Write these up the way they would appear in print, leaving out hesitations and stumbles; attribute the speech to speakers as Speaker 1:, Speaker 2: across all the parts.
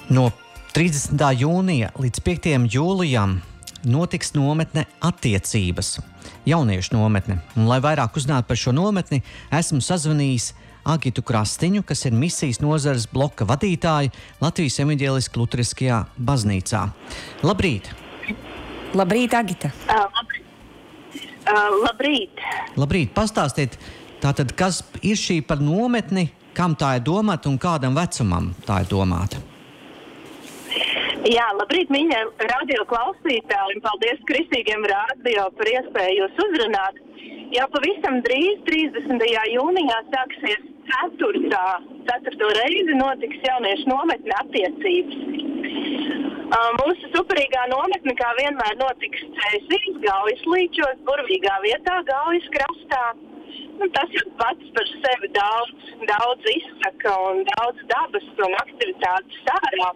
Speaker 1: No 30. jūnija līdz 5. jūlijam notiks nometne Attiecības, jauniešu nometne. Un, lai vairāk uzzinātu par šo nometni, esmu sazvanījis Agitu Krastiņu, kas ir misijas nozares bloka vadītāja Latvijas Evaņģēliskajā Luteriskajā baznīcā. Labrīt!
Speaker 2: Labrīt, Agita!
Speaker 3: Labrīt!
Speaker 1: Labrīt! Pastāstiet, tātad, kas ir šī par nometni, kam tā ir domāta un kādam vecumam tā ir domāta?
Speaker 3: Jā, labrīt, mīļie radio klausītāji, un paldies Kristīgiem radio par iespēju jūs uzrunāt. Jau pavisam drīz, 30. jūnijā, sāksies 4. reizi notiks jauniešu nometne Attiecības. Mūsu superīgā nometne, kā vienmēr, notiks Cēsīs, Gaujas līčos, burvīgā vietā, Gaujas krastā. Tas jau pats par sevi daudz izsaka un daudz dabas un aktivitātes ārā.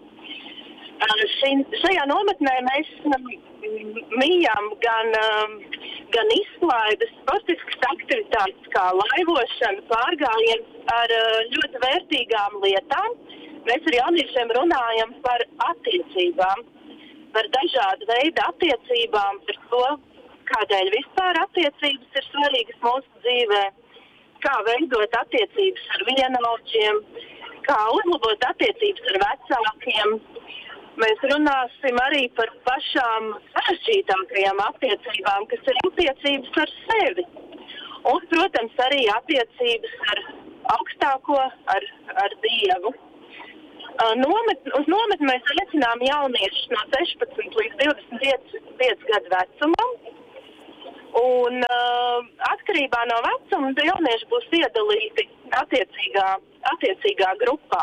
Speaker 3: Šajā nometnē mēs mījām gan izklaides, sportiskas aktivitātes kā laivošana, pārgājiens ar ļoti vērtīgām lietām. Mēs ar jauniešiem runājam par attiecībām, par dažādu veidu attiecībām, par to, kādēļ vispār attiecības ir svarīgas mūsu dzīvē, kā veidot attiecības ar vienaudžiem, kā uzlabot attiecības ar vecākiem. Mēs runāsim arī par pašām sarežģītākajām attiecībām, kas ir attiecības ar sevi. Un, protams, arī attiecības ar augstāko, ar Dievu. Uz nometni mēs aicinām jauniešus no 16 līdz 25 gadu vecumam. Un atkarībā no vecuma jaunieši būs iedalīti attiecīgā grupā.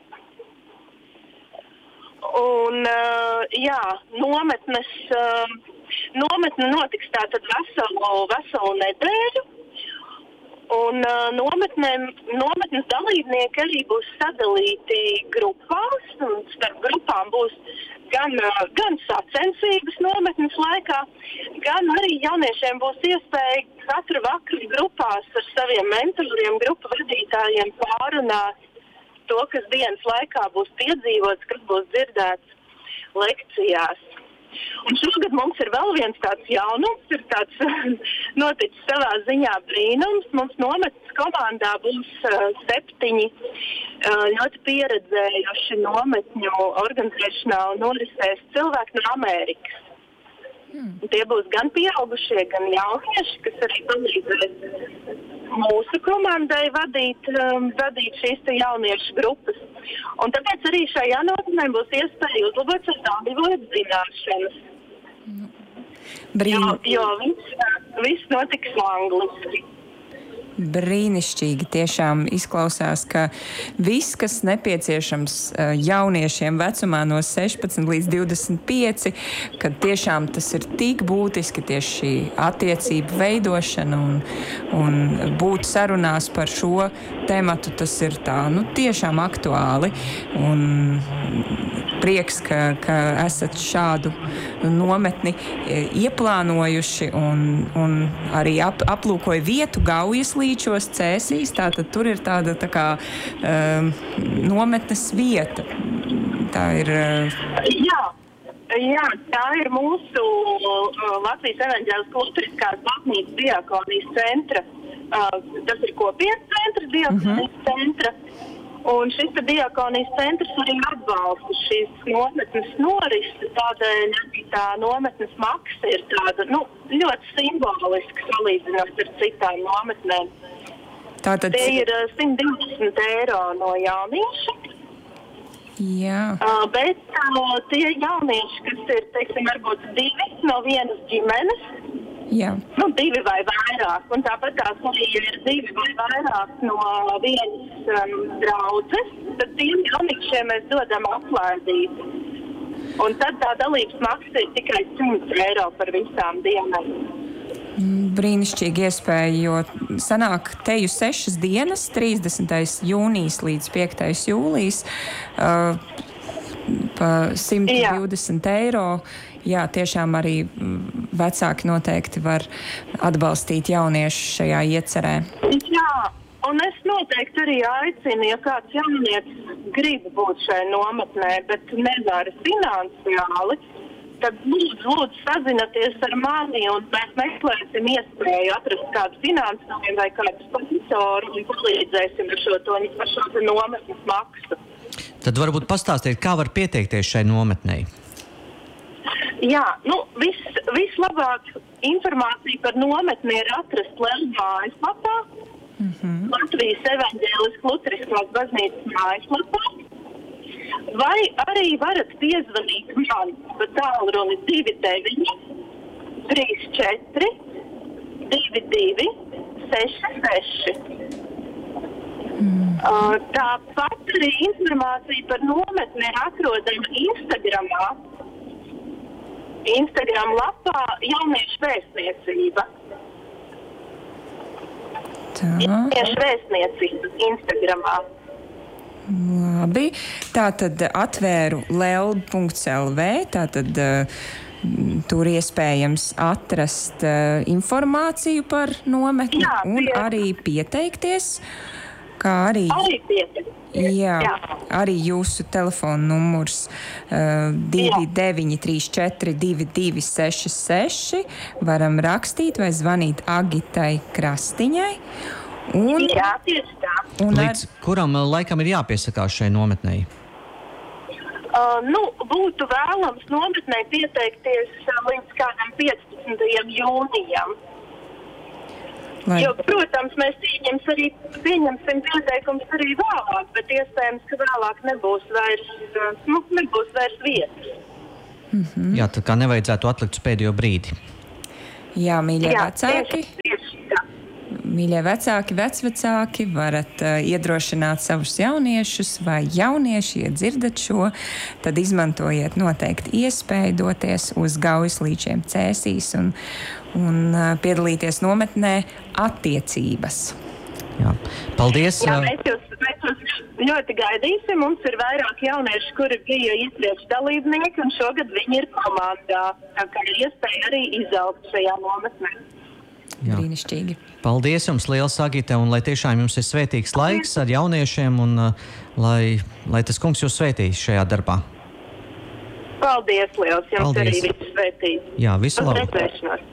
Speaker 3: Un, jā, nometne notiks tātad veselu nedēļu, un nometnes dalībnieki arī būs sadalīti grupās, un starp grupām būs gan sacensības nometnes laikā, gan arī jauniešiem būs iespēja katru vakaru grupās ar saviem mentoriem, grupu vadītājiem pārunāt to, kas dienas laikā būs piedzīvots, kas būs dzirdēts lekcijās. Un šogad mums ir vēl viens tāds jaunums, ir tāds noticis savā ziņā brīnums. Mums nometnes komandā būs 7 ļoti pieredzējuši nometņu organizēšanā un norisēs cilvēki no Amerikas. Tie būs gan pieaugušie, gan jaunieši, kas arī palīdzēs mūsu komandai vadīt šīs te jauniešu grupas. Un tāpēc arī šajā nometnē būs iespēja uzlabot savu valodas zināšanas. Jo viss notiks angliski.
Speaker 2: Brīnišķīgi tiešām izklausās, ka viss, kas nepieciešams jauniešiem vecumā no 16 līdz 25, kad tiešām tas ir tik būtiski tieši šī attiecību veidošana un būt sarunās par šo tematu, tas ir tā, tiešām aktuāli. Un prieks, ka esat šādu nometni ieplānojuši un arī aplūkoja vietu Gaujas līčos Cēsīs, tātad tur ir tāda tā kā nometnes vieta. Tā ir...
Speaker 3: Jā, tā ir mūsu Latvijas Evaņģēliskās Luteriskās baznīcas diakonijas centra. Tas ir kopienas centrs, diakonijas centra. Un šis diakonijas centrs arī atbalsta šīs nometnes norisi, tādēļ tā nometnes maksa ir tāda, ļoti simboliska salīdzinot ar citām nometnēm.
Speaker 2: Tātad...
Speaker 3: Tie ir 120 eiro no jaunieša.
Speaker 2: Jā.
Speaker 3: Bet tie jaunieši, kas ir, teiksim, varbūt 2 no vienas ģimenes,
Speaker 2: jā.
Speaker 3: 2 vai vairāk, un tāpat tās arī ir 2 vai vairāk no vienas draudzes, tad tiem jauniešiem mēs dodam aplaidīt. Un tad tā dalības maksa ir tikai 100 eiro par visām dienām.
Speaker 2: Brīnišķīgi iespēja, jo sanāk teju 6 dienas, 30. jūnijas līdz 5. jūlijas, pa 120 eiro. Jā, tiešām arī vecāki noteikti var atbalstīt jauniešus šajā iecerē.
Speaker 3: Jā, un es noteikti arī aicinu, ja kāds jaunietis grib būt šai nometnē, bet nevar finansiāli, tad lūdzu sazināties ar mani un mēs meklēsim iespēju atrast kādu finansējumu vai kādu sponsoru un palīdzēsim ar šo nometnes maksu.
Speaker 1: Tad varbūt pastāstīt, kā var pieteikties šai nometnei?
Speaker 3: Jā, vislabāk informācija par nometni ir atrast Lelbu mājaslapā, Latvijas evaņģēliskās luteriskās baznīcas mājaslapā, vai arī varat piezvanīt man pa tālruni 29 34 22 66. Tāpat arī informācija par nometni ir atrodama Instagram lapā Jauniešu vēstniecība. Jauniešu vēstniecība Instagramā.
Speaker 2: Labi, tātad atvēru lelb.lv, tātad tur iespējams atrast informāciju par nometni un arī pieteikties, kā arī
Speaker 3: pieteikties.
Speaker 2: Jā, arī jūsu telefona numurs 2934 2266 varam rakstīt vai zvanīt Agitai Krastiņai.
Speaker 3: Jā, tieši tā.
Speaker 1: Līdz kuram laikam ir jāpiesakās šai nometnei?
Speaker 3: Būtu vēlams nometnē pieteikties līdz kādam 15. jūnijam. Jo, protams, mēs pieņemsim pieteikums arī vēlāk, bet iespējams, ka vēlāk nebūs vairs vietas.
Speaker 1: Jā, tā kā nevajadzētu atlikt uz pēdējo brīdi.
Speaker 2: Jā, mīļie vecāki.
Speaker 3: Tieši tā.
Speaker 2: Mīļie vecāki, vecvecāki, varat iedrošināt savus jauniešus vai jaunieši, ja dzirdat šo, tad izmantojiet noteikti iespēju doties uz Gaujas līčiem Cēsīs un piedalīties nometnē attiecības.
Speaker 1: Jā. Paldies!
Speaker 3: Jā, mēs jūs ļoti gaidīsim. Mums ir vairāk jaunieši, kuri bija iepriekš dalībnieki, un šogad viņi ir komandā. Tā kā ir iespēja arī izaugt šajā nometnē.
Speaker 1: Jā.
Speaker 2: Brīnišķīgi.
Speaker 1: Paldies jums liels, Agita, un lai tiešām jums ir svētīgs laiks ar jauniešiem, un lai tas kungs jūs svētīs šajā darbā.
Speaker 3: Paldies liels, jums
Speaker 1: Paldies.
Speaker 3: arī viss svētīs.
Speaker 1: Jā, visu labu.
Speaker 3: Redzēšanos.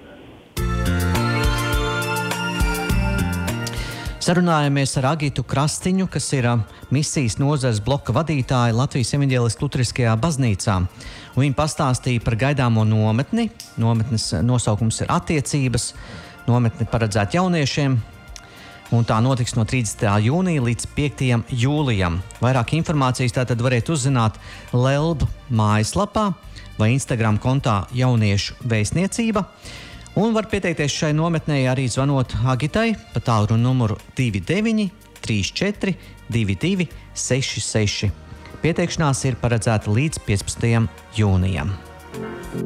Speaker 1: Sarunājamies ar Agitu Krastiņu, kas ir misijas nozares bloka vadītāja Latvijas evaņģēliskās luteriskajā baznīcā. Viņa pastāstīja par gaidāmo nometni. Nometnes nosaukums ir attiecības. Nometne paredzēta jauniešiem, un tā notiks no 30. jūnija līdz 5. jūlijam. Vairāk informācijas tātad varētu uzzināt Lelb mājaslapā vai Instagram kontā Jauniešu vēstniecība. Un var pieteikties šai nometnei arī zvanot Agitai pa tālruni numuru 29 34 22 66. Pieteikšanās ir paredzēta līdz 15. jūnijam.